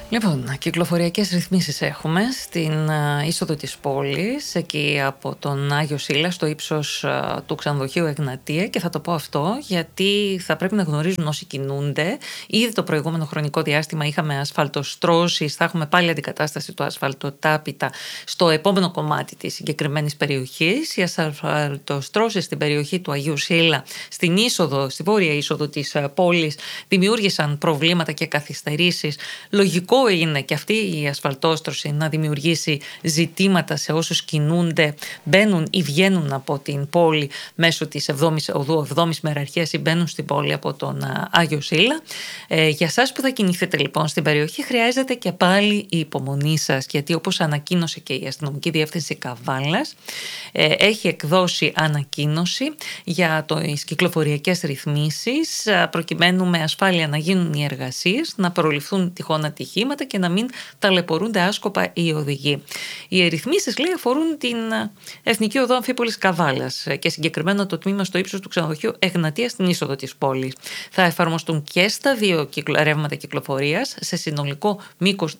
Λοιπόν, κυκλοφοριακές ρυθμίσεις έχουμε στην είσοδο της πόλης, εκεί από τον Άγιο Σύλλα, στο ύψος του ξενοδοχείου Εγνατία, και θα το πω αυτό γιατί θα πρέπει να γνωρίζουν όσοι κινούνται. Ήδη το προηγούμενο χρονικό διάστημα είχαμε ασφαλτοστρώσεις, θα έχουμε πάλι αντικατάσταση του ασφαλτοτάπητα στο επόμενο κομμάτι της συγκεκριμένης περιοχής. Οι ασφαλτοστρώσεις στην περιοχή του Αγίου Σύλλα, στην είσοδο, στη βόρεια είσοδο της πόλης, δημιούργησαν προβλήματα και καθυστερήσεις. Λογικό είναι και αυτή η ασφαλτόστρωση να δημιουργήσει ζητήματα σε όσους κινούνται, μπαίνουν ή βγαίνουν από την πόλη μέσω της 7ης οδού, 7ης μεραρχίας, ή μπαίνουν στην πόλη από τον Άγιο Σύλλα. Για σας που θα κινηθείτε λοιπόν στην περιοχή, χρειάζεται και πάλι η υπομονή σας, γιατί όπως ανακοίνωσε και η Αστυνομική Διεύθυνση Καβάλας, έχει εκδώσει ανακοίνωση για τις κυκλοφοριακές ρυθμίσεις, προκειμένου με ασφάλεια να γίνουν οι εργασίες, να προληφθούν τυχόν ατυχήματα και να μην ταλαιπωρούνται άσκοπα οι οδηγοί. Οι ρυθμίσεις, λέει, αφορούν την Εθνική Οδό Αμφίπολης Καβάλας και συγκεκριμένα το τμήμα στο ύψος του ξενοδοχείου Εγνατία στην είσοδο της πόλης. Θα εφαρμοστούν και στα δύο ρεύματα κυκλοφορίας σε συνολικό μήκος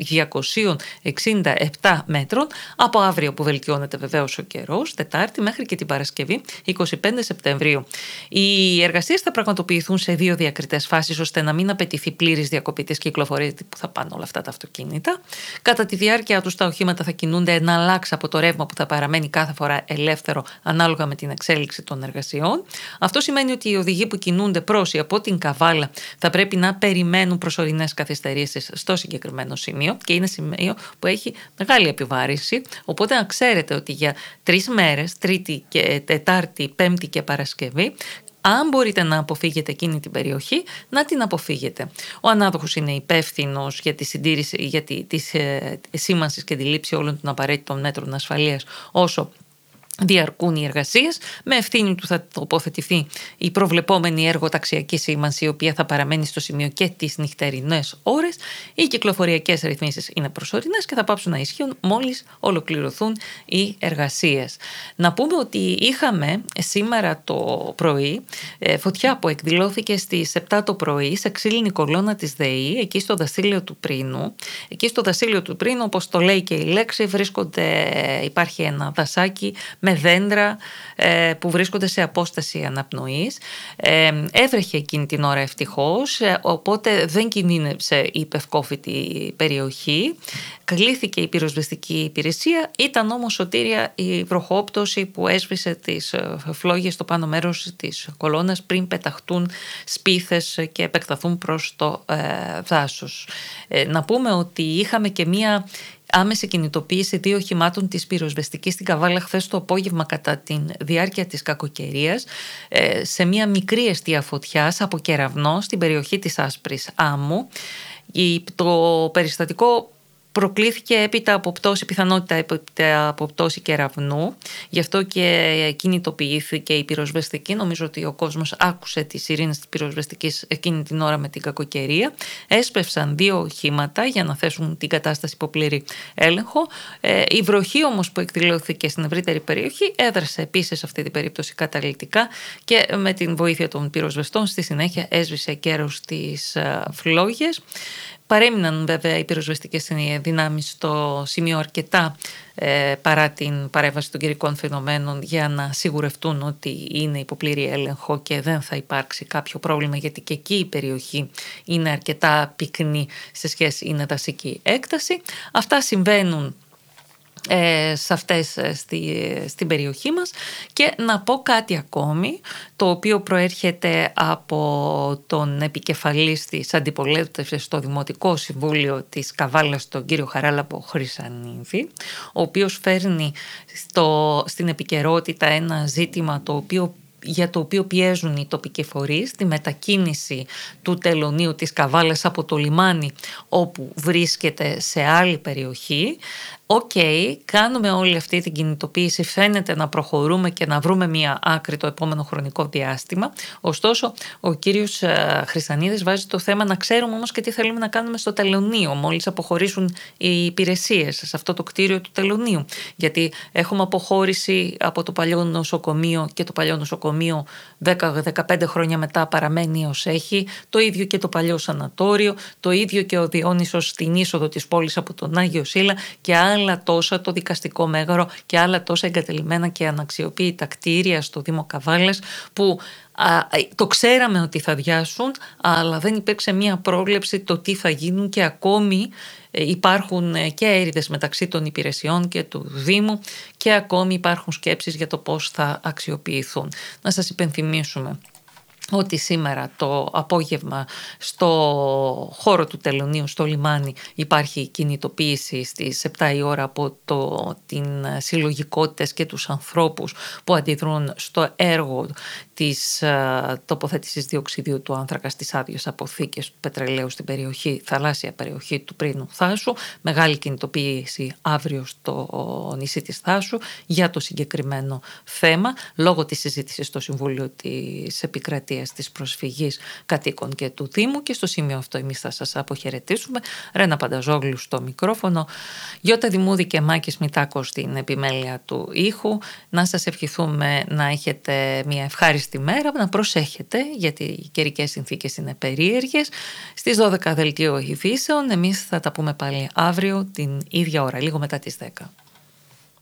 267 μέτρων από αύριο, που βελτιώνεται βεβαίως ο καιρός, Τετάρτη, μέχρι και την Παρασκευή 25 Σεπτεμβρίου. Οι εργασίες θα πραγματοποιηθούν σε δύο διακριτές φάσεις, ώστε να μην απαιτηθεί πλήρης διακοπή της κυκλοφορίας που θα πάνε όλα αυτά τα αυτοκίνητα. Κατά τη διάρκεια τους τα οχήματα θα κινούνται εναλλάξ από το ρεύμα που θα παραμένει κάθε φορά ελεύθερο ανάλογα με την εξέλιξη των εργασιών. Αυτό σημαίνει ότι οι οδηγοί που κινούνται προς ή από την Καβάλα θα πρέπει να περιμένουν προσωρινές καθυστερήσεις στο συγκεκριμένο σημείο, και είναι σημείο που έχει μεγάλη επιβάρυνση. Οπότε να ξέρετε ότι για 3 μέρες, Τρίτη και Τετάρτη, Πέμπτη και Παρασκευή, αν μπορείτε να αποφύγετε εκείνη την περιοχή, να την αποφύγετε. Ο ανάδοχος είναι υπεύθυνος για τη συντήρηση, για τη σήμανση και τη λήψη όλων των απαραίτητων μέτρων ασφαλείας όσο διαρκούν οι εργασίες. Με ευθύνη του θα τοποθετηθεί η προβλεπόμενη εργοταξιακή σήμανση, η οποία θα παραμένει στο σημείο και τις νυχτερινές ώρες. Οι κυκλοφοριακές ρυθμίσεις είναι προσωρινές και θα πάψουν να ισχύουν μόλις ολοκληρωθούν οι εργασίες. Να πούμε ότι είχαμε σήμερα το πρωί φωτιά που εκδηλώθηκε στις 7 το πρωί σε ξύλινη κολόνα της ΔΕΗ, εκεί στο δασίλειο του Πρίνου. Εκεί στο δασίλειο του Πρίνου, όπως το λέει και η λέξη, υπάρχει ένα δασάκι με δέντρα που βρίσκονται σε απόσταση αναπνοής. Έβρεχε εκείνη την ώρα ευτυχώς, οπότε δεν κινδύνευσε η πευκόφυτη περιοχή. Κλήθηκε η πυροσβεστική υπηρεσία, ήταν όμως σωτήρια η βροχόπτωση που έσβησε τις φλόγες στο πάνω μέρος της κολόνας πριν πεταχτούν σπίθες και επεκταθούν προς το δάσος. Να πούμε ότι είχαμε και μία άμεση κινητοποίηση 2 οχημάτων της πυροσβεστικής στην Καβάλα χθες το απόγευμα κατά τη διάρκεια της κακοκαιρίας, σε μια μικρή εστία φωτιάς από κεραυνό στην περιοχή της Άσπρης Άμμου. Το περιστατικό προκλήθηκε έπειτα από πτώση, πιθανότητα από πτώση κεραυνού. Γι' αυτό και κινητοποιήθηκε η πυροσβεστική. Νομίζω ότι ο κόσμος άκουσε τις σιρήνες της πυροσβεστικής εκείνη την ώρα με την κακοκαιρία. Έσπευσαν 2 οχήματα για να θέσουν την κατάσταση υπό πλήρη έλεγχο. Η βροχή όμως που εκδηλώθηκε στην ευρύτερη περιοχή έδρασε επίσης σε αυτή την περίπτωση καταλυτικά, και με την βοήθεια των πυροσβεστών στη συνέχεια έσβησε καιρός στις φλόγες. Παρέμειναν βέβαια οι πυροσβεστικές δυνάμεις στο σημείο αρκετά παρά την παρέμβαση των καιρικών φαινομένων, για να σιγουρευτούν ότι είναι υπό πλήρη έλεγχο και δεν θα υπάρξει κάποιο πρόβλημα, γιατί και εκεί η περιοχή είναι αρκετά πυκνή σε σχέση, είναι δασική έκταση. Αυτά συμβαίνουν στην περιοχή μας. Και να πω κάτι ακόμη, το οποίο προέρχεται από τον επικεφαλής της αντιπολίτευσης στο Δημοτικό Συμβούλιο της Καβάλας, τον κύριο Χαράλαμπο Χρυσανίδη, ο οποίος φέρνει στην επικαιρότητα ένα ζήτημα για το οποίο πιέζουν οι τοπικοί φορείς, τη μετακίνηση του τελωνείου της Καβάλας από το λιμάνι όπου βρίσκεται σε άλλη περιοχή. Οκ, κάνουμε όλη αυτή την κινητοποίηση, φαίνεται να προχωρούμε και να βρούμε μία άκρη το επόμενο χρονικό διάστημα. Ωστόσο, ο κύριος Χρυσανίδης βάζει το θέμα να ξέρουμε όμως και τι θέλουμε να κάνουμε στο τελωνείο, μόλις αποχωρήσουν οι υπηρεσίες σε αυτό το κτίριο του τελωνείου. Γιατί έχουμε αποχώρηση από το παλιό νοσοκομείο και το παλιό νοσοκομείο 10-15 χρόνια μετά παραμένει ως έχει, το ίδιο και το παλιό σανατόριο, το ίδιο και ο Διόνυσος στην είσοδο της πόλης από τον Άγιο Σύλλα και άλλα τόσα, το δικαστικό μέγαρο και άλλα τόσα εγκατελειμμένα και αναξιοποίητα κτίρια στο Δήμο Καβάλας που το ξέραμε ότι θα διάσουν, αλλά δεν υπήρξε μία πρόβλεψη το τι θα γίνουν και ακόμη υπάρχουν και έρηδες μεταξύ των υπηρεσιών και του Δήμου και ακόμη υπάρχουν σκέψεις για το πώς θα αξιοποιηθούν. Να σας υπενθυμίσουμε ότι σήμερα το απόγευμα στο χώρο του τελωνείου, στο λιμάνι, υπάρχει κινητοποίηση στις 7 η ώρα από την συλλογικότητες και τους ανθρώπους που αντιδρούν στο έργο της τοποθέτησης διοξιδίου του άνθρακα στις άδειες αποθήκες πετρελαίου στην περιοχή, θαλάσσια περιοχή του Πρίνου Θάσου. Μεγάλη κινητοποίηση αύριο στο νησί της Θάσου για το συγκεκριμένο θέμα, λόγω της συζήτησης στο Συμβούλιο της Επικρατείας της Προσφυγής Κατοίκων και του Δήμου. Και στο σημείο αυτό εμείς θα σας αποχαιρετήσουμε. Ρένα Πανταζόγλου στο μικρόφωνο, Γιώτα Δημούδη και Μάκης Μητάκος στην επιμέλεια του ήχου. Να σας ευχηθούμε να έχετε μια ευχάριστη μέρα, να προσέχετε γιατί οι καιρικές συνθήκες είναι περίεργες. Στις 12 δελτίο ειδήσεων, εμείς θα τα πούμε πάλι αύριο την ίδια ώρα, λίγο μετά τις 10.